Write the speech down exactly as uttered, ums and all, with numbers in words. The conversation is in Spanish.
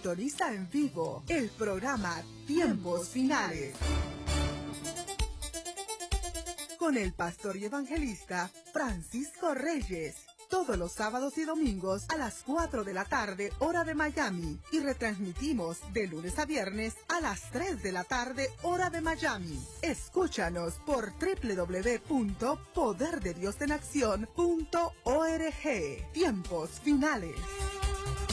Sintoniza en vivo el programa Tiempos Finales con el pastor y evangelista Francisco Reyes, todos los sábados y domingos a las cuatro de la tarde, hora de Miami, y retransmitimos de lunes a viernes a las tres de la tarde, hora de Miami. Escúchanos por doble u doble u doble u punto poder de dios en acción punto org. Tiempos Finales.